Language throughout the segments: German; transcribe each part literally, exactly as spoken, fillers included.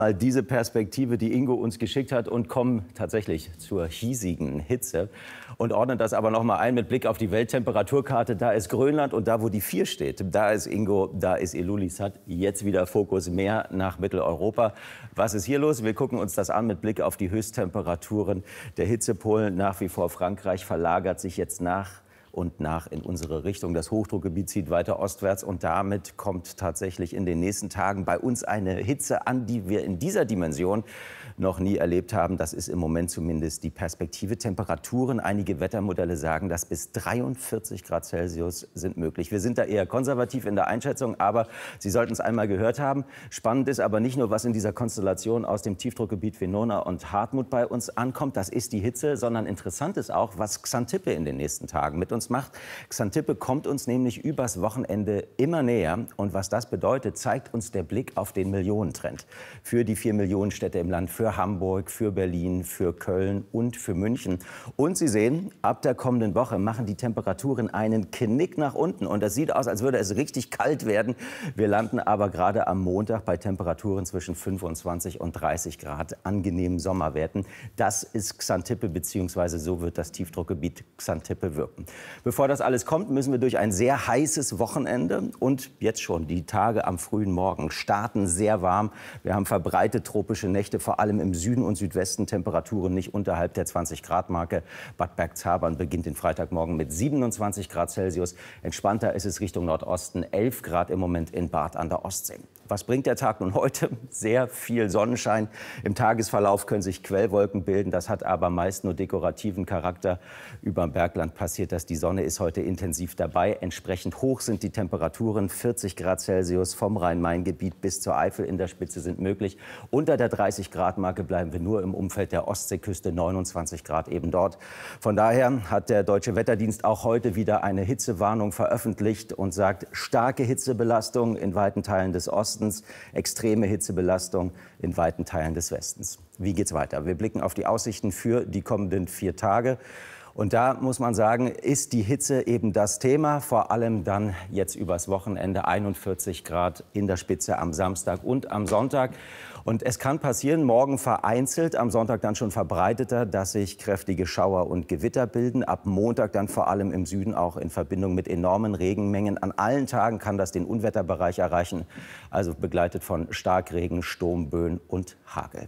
Mal diese Perspektive, die Ingo uns geschickt hat, und kommen tatsächlich zur hiesigen Hitze und ordnen das aber noch mal ein mit Blick auf die Welttemperaturkarte. Da ist Grönland und da, wo die vier steht, da ist Ingo, da ist Ilulissat. Jetzt wieder Fokus mehr nach Mitteleuropa. Was ist hier los? Wir gucken uns das an mit Blick auf die Höchsttemperaturen. Der Hitzepol nach wie vor Frankreich verlagert sich jetzt nach und nach in unsere Richtung. Das Hochdruckgebiet zieht weiter ostwärts und damit kommt tatsächlich in den nächsten Tagen bei uns eine Hitze an, die wir in dieser Dimension noch nie erlebt haben. Das ist im Moment zumindest die Perspektive. Temperaturen, einige Wettermodelle sagen, dass bis dreiundvierzig Grad Celsius sind möglich. Wir sind da eher konservativ in der Einschätzung, aber Sie sollten es einmal gehört haben. Spannend ist aber nicht nur, was in dieser Konstellation aus dem Tiefdruckgebiet Venona und Hartmut bei uns ankommt, das ist die Hitze, sondern interessant ist auch, was Xantippe in den nächsten Tagen mit uns macht. Xantippe kommt uns nämlich übers Wochenende immer näher. Und was das bedeutet, zeigt uns der Blick auf den Millionentrend für die vier Millionen Städte im Land, für Hamburg, für Berlin, für Köln und für München. Und Sie sehen, ab der kommenden Woche machen die Temperaturen einen Knick nach unten. Und das sieht aus, als würde es richtig kalt werden. Wir landen aber gerade am Montag bei Temperaturen zwischen fünfundzwanzig und dreißig Grad, angenehmen Sommerwerten. Das ist Xantippe, beziehungsweise so wird das Tiefdruckgebiet Xantippe wirken. Bevor das alles kommt, müssen wir durch ein sehr heißes Wochenende. Und jetzt schon die Tage am frühen Morgen starten sehr warm. Wir haben verbreitet tropische Nächte, vor allem im Süden und Südwesten Temperaturen nicht unterhalb der zwanzig Grad Marke. Bad Bergzabern beginnt den Freitagmorgen mit siebenundzwanzig Grad Celsius. Entspannter ist es Richtung Nordosten, elf Grad im Moment in Barth an der Ostsee. Was bringt der Tag nun heute? Sehr viel Sonnenschein. Im Tagesverlauf können sich Quellwolken bilden. Das hat aber meist nur dekorativen Charakter. Über dem Bergland passiert das. Die Sonne ist heute intensiv dabei. Entsprechend hoch sind die Temperaturen. vierzig Grad Celsius vom Rhein-Main-Gebiet bis zur Eifel in der Spitze sind möglich. Unter der dreißig Grad Marke bleiben wir nur im Umfeld der Ostseeküste, neunundzwanzig Grad eben dort. Von daher hat der Deutsche Wetterdienst auch heute wieder eine Hitzewarnung veröffentlicht und sagt, starke Hitzebelastung in weiten Teilen des Ostens, extreme Hitzebelastung in weiten Teilen des Westens. Wie geht's weiter? Wir blicken auf die Aussichten für die kommenden vier Tage. Und da muss man sagen, ist die Hitze eben das Thema. Vor allem dann jetzt übers Wochenende einundvierzig Grad in der Spitze am Samstag und am Sonntag. Und es kann passieren, morgen vereinzelt, am Sonntag dann schon verbreiteter, dass sich kräftige Schauer und Gewitter bilden. Ab Montag dann vor allem im Süden auch in Verbindung mit enormen Regenmengen. An allen Tagen kann das den Unwetterbereich erreichen, also begleitet von Starkregen, Sturmböen und Hagel.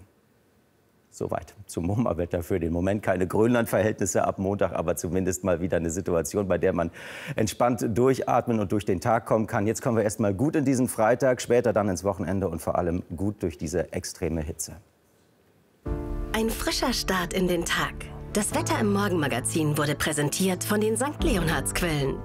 Soweit zum Mummerwetter für den Moment. Keine Grönland-Verhältnisse ab Montag, aber zumindest mal wieder eine Situation, bei der man entspannt durchatmen und durch den Tag kommen kann. Jetzt kommen wir erst mal gut in diesen Freitag, später dann ins Wochenende und vor allem gut durch diese extreme Hitze. Ein frischer Start in den Tag. Das Wetter im Morgenmagazin wurde präsentiert von den Sankt Leonhards-Quellen.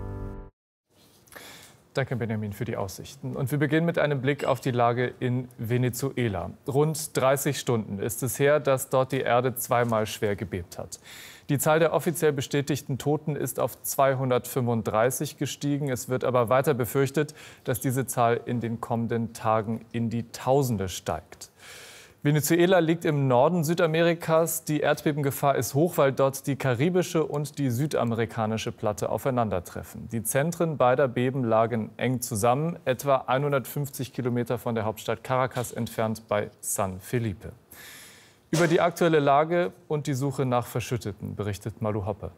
Danke, Benjamin, für die Aussichten. Und wir beginnen mit einem Blick auf die Lage in Venezuela. Rund dreißig Stunden ist es her, dass dort die Erde zweimal schwer gebebt hat. Die Zahl der offiziell bestätigten Toten ist auf zweihundertfünfunddreißig gestiegen. Es wird aber weiter befürchtet, dass diese Zahl in den kommenden Tagen in die Tausende steigt. Venezuela liegt im Norden Südamerikas. Die Erdbebengefahr ist hoch, weil dort die karibische und die südamerikanische Platte aufeinandertreffen. Die Zentren beider Beben lagen eng zusammen, etwa hundertfünfzig Kilometer von der Hauptstadt Caracas entfernt bei San Felipe. Über die aktuelle Lage und die Suche nach Verschütteten berichtet Malu Hoppe.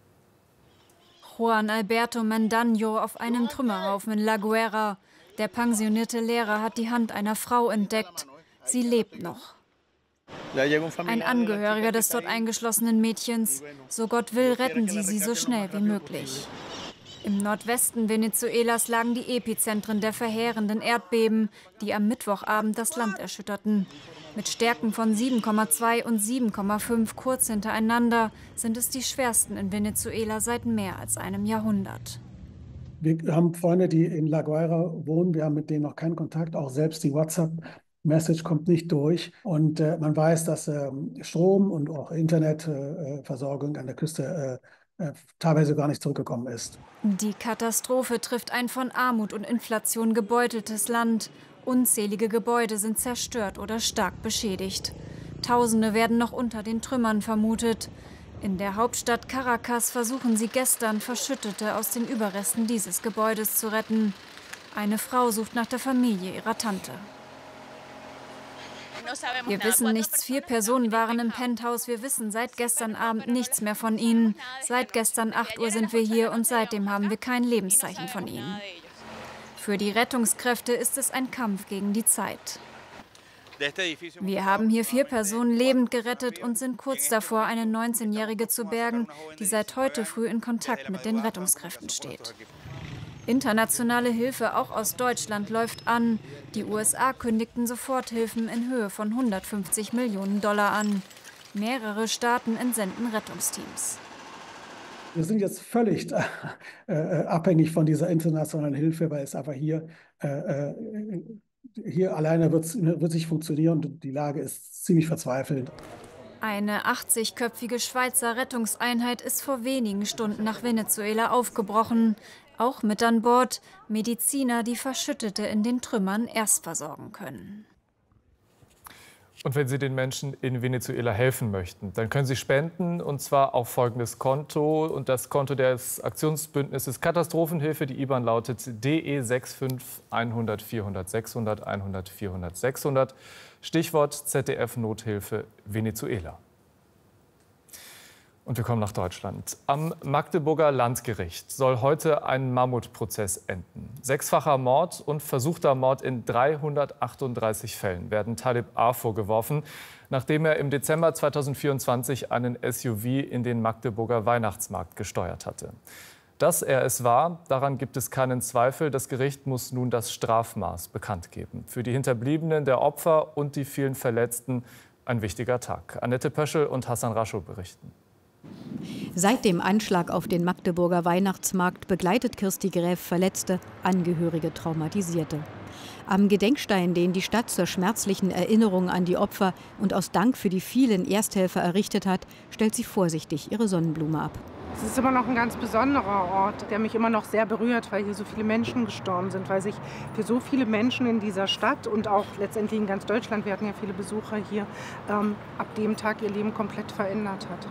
Juan Alberto Mendaño auf einem Trümmerhaufen in La Guera. Der pensionierte Lehrer hat die Hand einer Frau entdeckt. Sie lebt noch. Ein Angehöriger des dort eingeschlossenen Mädchens. So Gott will, retten sie sie so schnell wie möglich. Im Nordwesten Venezuelas lagen die Epizentren der verheerenden Erdbeben, die am Mittwochabend das Land erschütterten. Mit Stärken von sieben Komma zwei und sieben Komma fünf kurz hintereinander sind es die schwersten in Venezuela seit mehr als einem Jahrhundert. Wir haben Freunde, die in La Guaira wohnen. Wir haben mit denen noch keinen Kontakt. Auch selbst die WhatsApp-Message kommt nicht durch. Und äh, man weiß, dass äh, Strom und auch Internetversorgung äh, an der Küste äh, äh, teilweise gar nicht zurückgekommen ist. Die Katastrophe trifft ein von Armut und Inflation gebeuteltes Land. Unzählige Gebäude sind zerstört oder stark beschädigt. Tausende werden noch unter den Trümmern vermutet. In der Hauptstadt Caracas versuchen sie gestern, Verschüttete aus den Überresten dieses Gebäudes zu retten. Eine Frau sucht nach der Familie ihrer Tante. Wir wissen nichts. Vier Personen waren im Penthouse. Wir wissen seit gestern Abend nichts mehr von ihnen. Seit gestern acht Uhr sind wir hier und seitdem haben wir kein Lebenszeichen von ihnen. Für die Rettungskräfte ist es ein Kampf gegen die Zeit. Wir haben hier vier Personen lebend gerettet und sind kurz davor, eine neunzehnjährige zu bergen, die seit heute früh in Kontakt mit den Rettungskräften steht. Internationale Hilfe, auch aus Deutschland, läuft an. Die U S A kündigten Soforthilfen in Höhe von hundertfünfzig Millionen Dollar an. Mehrere Staaten entsenden Rettungsteams. Wir sind jetzt völlig äh, abhängig von dieser internationalen Hilfe, weil es einfach hier, äh, hier alleine wird's, wird es nicht funktionieren und die Lage ist ziemlich verzweifelnd. Eine achtzigköpfige Schweizer Rettungseinheit ist vor wenigen Stunden nach Venezuela aufgebrochen. Auch mit an Bord Mediziner, die Verschüttete in den Trümmern erst versorgen können. Und wenn Sie den Menschen in Venezuela helfen möchten, dann können Sie spenden, und zwar auf folgendes Konto. Und das Konto des Aktionsbündnisses Katastrophenhilfe, die I B A N lautet D E sechs fünf hundert, vierhundert, sechshundert, hundert, vierhundert, sechshundert. Stichwort Z D F-Nothilfe Venezuela. Und wir kommen nach Deutschland. Am Magdeburger Landgericht soll heute ein Mammutprozess enden. Sechsfacher Mord und versuchter Mord in dreihundertachtunddreißig Fällen werden Talib A. vorgeworfen, nachdem er im Dezember zweitausendvierundzwanzig einen S U V in den Magdeburger Weihnachtsmarkt gesteuert hatte. Dass er es war, daran gibt es keinen Zweifel. Das Gericht muss nun das Strafmaß bekannt geben. Für die Hinterbliebenen der Opfer und die vielen Verletzten ein wichtiger Tag. Annette Pöschel und Hassan Raschow berichten. Seit dem Anschlag auf den Magdeburger Weihnachtsmarkt begleitet Kirsti Gräf Verletzte, Angehörige, Traumatisierte. Am Gedenkstein, den die Stadt zur schmerzlichen Erinnerung an die Opfer und aus Dank für die vielen Ersthelfer errichtet hat, stellt sie vorsichtig ihre Sonnenblume ab. Es ist immer noch ein ganz besonderer Ort, der mich immer noch sehr berührt, weil hier so viele Menschen gestorben sind, weil sich für so viele Menschen in dieser Stadt und auch letztendlich in ganz Deutschland, wir hatten ja viele Besucher hier, ähm, ab dem Tag ihr Leben komplett verändert hat.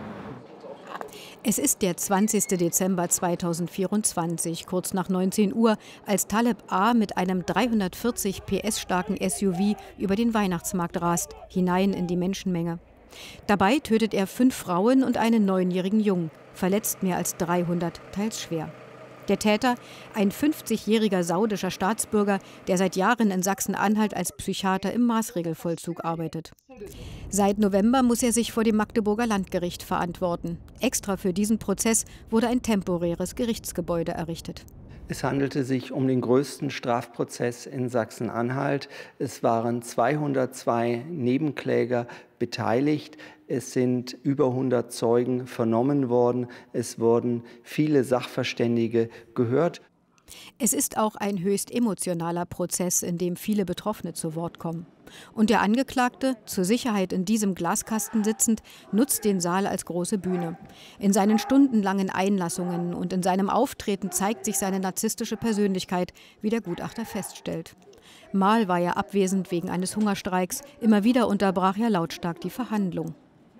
Es ist der zwanzigste Dezember zweitausendvierundzwanzig, kurz nach neunzehn Uhr, als Talib A. mit einem dreihundertvierzig P S starken S U V über den Weihnachtsmarkt rast, hinein in die Menschenmenge. Dabei tötet er fünf Frauen und einen neunjährigen Jungen, verletzt mehr als dreihundert, teils schwer. Der Täter, ein fünfzigjähriger saudischer Staatsbürger, der seit Jahren in Sachsen-Anhalt als Psychiater im Maßregelvollzug arbeitet. Seit November muss er sich vor dem Magdeburger Landgericht verantworten. Extra für diesen Prozess wurde ein temporäres Gerichtsgebäude errichtet. Es handelte sich um den größten Strafprozess in Sachsen-Anhalt. Es waren zweihundertzwei Nebenkläger beteiligt. Es sind über hundert Zeugen vernommen worden. Es wurden viele Sachverständige gehört. Es ist auch ein höchst emotionaler Prozess, in dem viele Betroffene zu Wort kommen. Und der Angeklagte, zur Sicherheit in diesem Glaskasten sitzend, nutzt den Saal als große Bühne. In seinen stundenlangen Einlassungen und in seinem Auftreten zeigt sich seine narzisstische Persönlichkeit, wie der Gutachter feststellt. Mal war er abwesend wegen eines Hungerstreiks, immer wieder unterbrach er lautstark die Verhandlung.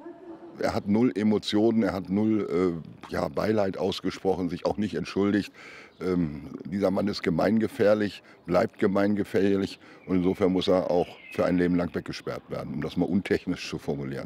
Er hat null Emotionen, er hat null äh, ja, Beileid ausgesprochen, sich auch nicht entschuldigt. Ähm, dieser Mann ist gemeingefährlich, bleibt gemeingefährlich und insofern muss er auch für ein Leben lang weggesperrt werden, um das mal untechnisch zu formulieren.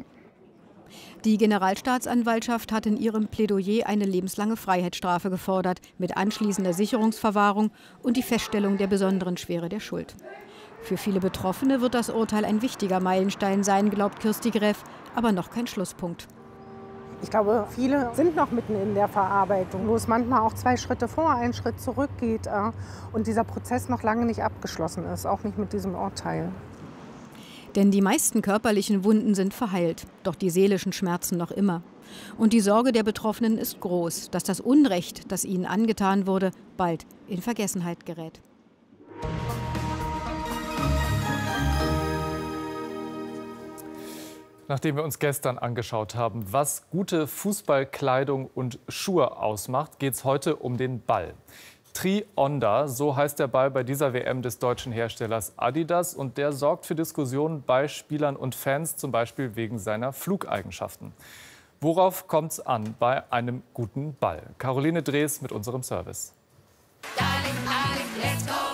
Die Generalstaatsanwaltschaft hat in ihrem Plädoyer eine lebenslange Freiheitsstrafe gefordert, mit anschließender Sicherungsverwahrung und die Feststellung der besonderen Schwere der Schuld. Für viele Betroffene wird das Urteil ein wichtiger Meilenstein sein, glaubt Kirsti Gräf, aber noch kein Schlusspunkt. Ich glaube, viele sind noch mitten in der Verarbeitung, wo es manchmal auch zwei Schritte vor, einen Schritt zurück geht äh, und dieser Prozess noch lange nicht abgeschlossen ist, auch nicht mit diesem Urteil. Denn die meisten körperlichen Wunden sind verheilt, doch die seelischen Schmerzen noch immer. Und die Sorge der Betroffenen ist groß, dass das Unrecht, das ihnen angetan wurde, bald in Vergessenheit gerät. Nachdem wir uns gestern angeschaut haben, was gute Fußballkleidung und Schuhe ausmacht, geht es heute um den Ball. Tri-Onda, so heißt der Ball bei dieser W M des deutschen Herstellers Adidas. Und der sorgt für Diskussionen bei Spielern und Fans, zum Beispiel wegen seiner Flugeigenschaften. Worauf kommt es an bei einem guten Ball? Caroline Drees mit unserem Service. Darling, darling, let's go.